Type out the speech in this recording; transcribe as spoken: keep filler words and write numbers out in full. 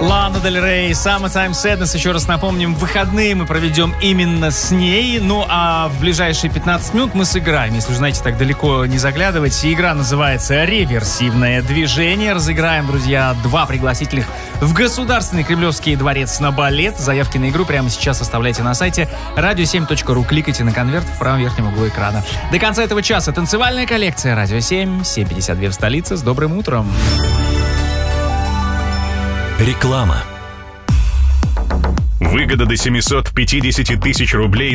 Лана Дель Рей, Summertime Sadness. Еще раз напомним, выходные мы проведем именно с ней. Ну, а в ближайшие пятнадцать минут мы сыграем. Если уж, знаете, так далеко не заглядывайте. Игра называется «Реверсивное движение». Разыграем, друзья, два пригласительных в Государственный Кремлевский дворец на балет. Заявки на игру прямо сейчас оставляйте на сайте радио семь точка ру. Кликайте на конверт в правом верхнем углу экрана. До конца этого часа танцевальная коллекция «Радио семь», семь пятьдесят два в столице. С добрым утром. Реклама. Выгода до семьсот пятьдесят тысяч рублей